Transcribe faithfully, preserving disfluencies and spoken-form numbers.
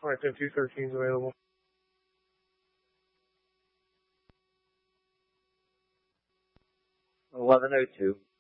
Alright, then two thirteen is available. eleven oh two.